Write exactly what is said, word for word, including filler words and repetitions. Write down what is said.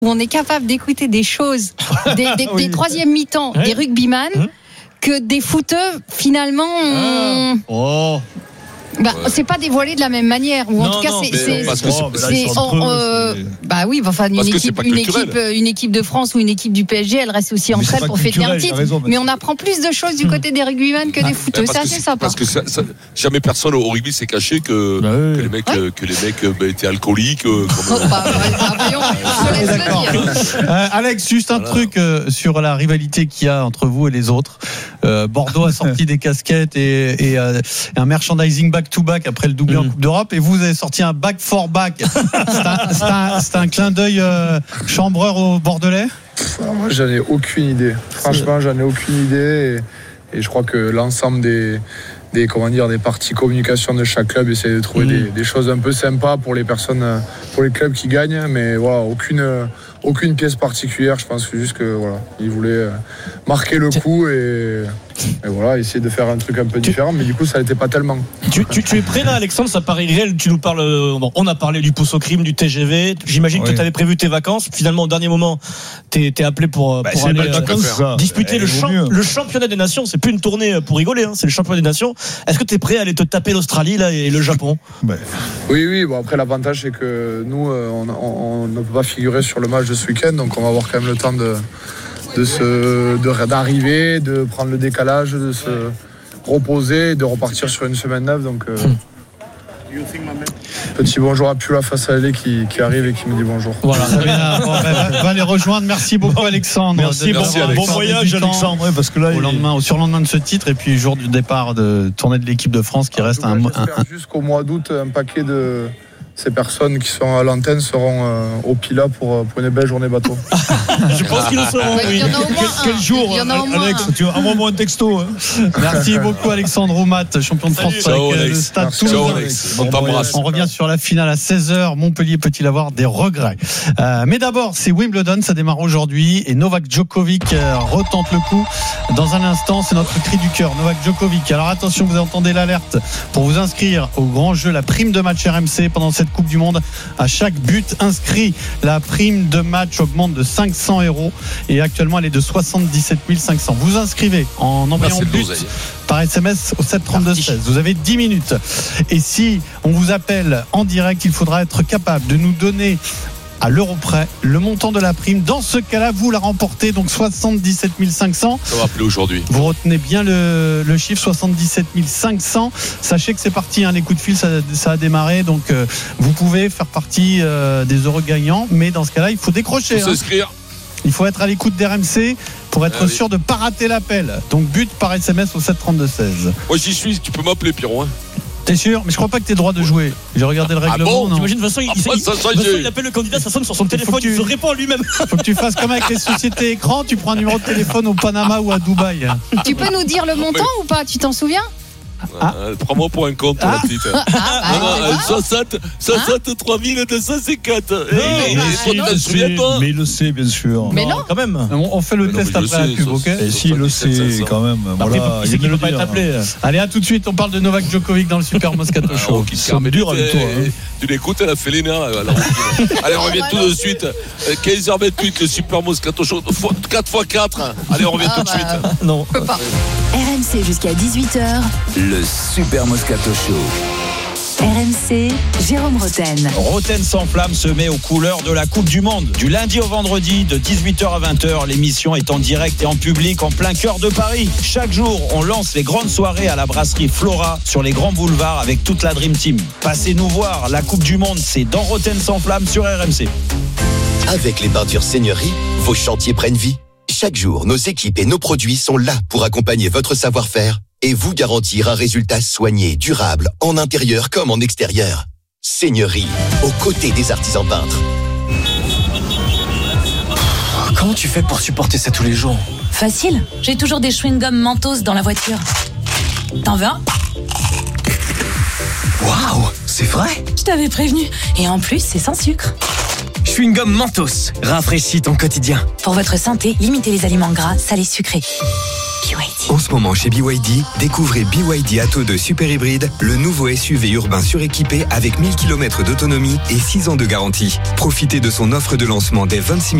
où on est capable d'écouter des choses, des, des, oui. des troisième mi-temps, ouais. des rugbyman, hum. que des footeux, finalement, ah. on... oh. Bah, ouais. c'est pas dévoilé de la même manière, ou en non, tout cas non, c'est, c'est, parce que c'est, c'est, c'est on, euh, bah oui, enfin une équipe, une équipe, une équipe de France ou une équipe du P S G, elle reste aussi entre elles pour fêter un titre. Raison, mais on apprend plus de choses du côté des rugbyman que des footeux, c'est assez sympa. Parce que ça, ça, jamais personne au rugby s'est caché que, bah oui. que les mecs, ouais. que les mecs bah, étaient alcooliques. Euh, comme... oh, bah, bah, voyons, je laisse d'accord. Le dire. Euh, Alex, juste un voilà. truc euh, sur la rivalité qu'il y a entre vous et les autres. Euh, Bordeaux a sorti des casquettes et, et euh, un merchandising back-to-back après le doublé mmh. en Coupe d'Europe, et vous avez sorti un back for back. C'est un, c'est un, c'est un clin d'œil euh, chambreur au Bordelais. Alors moi, j'en ai aucune idée. Franchement, j'en ai aucune idée. Et, et je crois que l'ensemble des, des, comment dire, des parties communication de chaque club essaie de trouver mmh. des, des choses un peu sympas pour les personnes, pour les clubs qui gagnent. Mais voilà, aucune. Aucune pièce particulière, je pense que juste que voilà, il voulait marquer le coup et, et voilà, essayer de faire un truc un peu différent, mais du coup ça n'était pas tellement. Tu, tu, tu es prêt là, Alexandre? Ça paraît réel. Tu nous parles. Bon, on a parlé du pouce au crime, du T G V. J'imagine oui. que tu avais prévu tes vacances. Finalement, au dernier moment, t'es, t'es appelé pour, bah, pour aller euh, disputer le, champ, le championnat des nations. C'est plus une tournée pour rigoler, hein, c'est le championnat des nations. Est-ce que tu es prêt à aller te taper l'Australie là et le Japon? bah. Oui, oui. Bon, après l'avantage c'est que nous, on, on, on ne peut pas figurer sur le match de ce week-end, donc on va avoir quand même le temps de, de se, de, d'arriver, de prendre le décalage, de se reposer, de repartir sur une semaine neuve. Donc, euh, petit bonjour à Pula face à elle qui, qui arrive et qui me dit bonjour. Voilà, ça vient, bon, va, va les rejoindre. Merci beaucoup, Alexandre. Merci, merci bon, Alexandre. Bon voyage, Alexandre. Ouais, parce que là, au lendemain, au surlendemain de ce titre, et puis jour du départ de tournée de l'équipe de France qui ah, reste un mois. Jusqu'au mois d'août, un paquet de. Ces personnes qui sont à l'antenne seront euh, au Pila pour, pour une belle journée bateau. Je pense qu'ils le seront. Il y en a au moins quel, quel jour, Alex, tu envoie-moi un texto. Hein. Merci beaucoup, Alexandre Roumat, champion de France Salut, avec le Stade Toulousain. On t'embrasse. On revient sur la finale à seize heures. Montpellier peut-il avoir des regrets? euh, Mais d'abord, c'est Wimbledon, ça démarre aujourd'hui et Novak Djokovic euh, retente le coup. Dans un instant, c'est notre cri du cœur, Novak Djokovic. Alors attention, vous entendez l'alerte pour vous inscrire au grand jeu, la prime de match R M C pendant cette Coupe du Monde. À chaque but inscrit, la prime de match augmente de cinq cents euros et actuellement elle est de soixante-dix-sept mille cinq cents. Vous inscrivez en envoyant bah, but par S M S au sept trente-deux seize. Vous avez dix minutes. Et si on vous appelle en direct, il faudra être capable de nous donner à l'euro près le montant de la prime. Dans ce cas-là, vous la remportez, donc soixante-dix-sept mille cinq cents. Ça va appeler aujourd'hui. Vous retenez bien le, le chiffre soixante-dix-sept mille cinq cents. Sachez que c'est parti, hein, les coups de fil, ça, ça a démarré, donc euh, vous pouvez faire partie euh, des heureux gagnants, mais dans ce cas-là, il faut décrocher. Il faut hein. s'inscrire. Il faut être à l'écoute d'R M C pour être ah, sûr oui. de ne pas rater l'appel. Donc but par S M S au sept trente-deux seize. Moi j'y suis, tu peux m'appeler, Pierrot. Hein. T'es sûr? Mais je crois pas que t'aies droit de jouer. J'ai regardé le règlement. Ah bon, non. T'imagines, Vincent, il, ah, il, moi, ça, ça, Vincent, il appelle le candidat, ça sonne sur son téléphone, il, tu, il se répond à lui-même. Faut que tu fasses comme avec les sociétés écrans, tu prends un numéro de téléphone au Panama ou à Dubaï. Tu peux nous dire le montant ou pas? Tu t'en souviens? Ah. Euh, prends-moi pour un compte, ah. la petite. Ah, bah, non, non, soixante, soixante-trois mille deux cent cinquante. Non, mais, mais, mais, si, mais il le sait, bien sûr. Mais non, non. Quand même. On, on fait le mais test non, après la pub, ok? Et si, il le sait, quand même. Bah, voilà, il sait qu'il ne peut pas être appelé. Allez, à tout de suite. On parle de Novak Djokovic dans le Super Moscato Show. Qui est dur avec toi. Tu l'écoutes, elle a fait les nerfs. Allez, on revient tout de suite. quinze heures vingt-huit, le Super Moscato Show. quatre fois quatre. Allez, on revient tout de suite. Non. Je peux pas. R M C jusqu'à dix-huit heures. Le Super Moscato Show. R M C, Jérôme Roten. Roten s'enflamme se met aux couleurs de la Coupe du Monde. Du lundi au vendredi, de dix-huit heures à vingt heures, l'émission est en direct et en public en plein cœur de Paris. Chaque jour, on lance les grandes soirées à la brasserie Flora sur les grands boulevards avec toute la Dream Team. Passez nous voir, la Coupe du Monde, c'est dans Roten s'enflamme sur R M C. Avec les peintures Seigneurie, vos chantiers prennent vie. Chaque jour, nos équipes et nos produits sont là pour accompagner votre savoir-faire et vous garantir un résultat soigné, durable, en intérieur comme en extérieur. Seigneurie, aux côtés des artisans peintres. Comment tu fais pour supporter ça tous les jours? Facile, j'ai toujours des chewing-gums Mentos dans la voiture. T'en veux un? Waouh, c'est vrai? Je t'avais prévenu. Et en plus, c'est sans sucre. Chewing gum Mentos, rafraîchis ton quotidien. Pour votre santé, limitez les aliments gras, salés, sucrés. B Y D. En ce moment chez B Y D, découvrez B Y D Atto deux Super Hybride, le nouveau S U V urbain suréquipé avec mille kilomètres d'autonomie et six ans de garantie. Profitez de son offre de lancement dès vingt-six mille